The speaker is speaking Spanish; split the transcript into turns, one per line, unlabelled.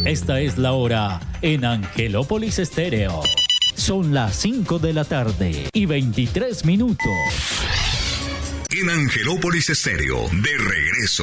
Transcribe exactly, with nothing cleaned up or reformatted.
Esta es la hora en Angelópolis Estéreo. Son las cinco de la tarde y veintitrés minutos.
En Angelópolis Estéreo, de regreso.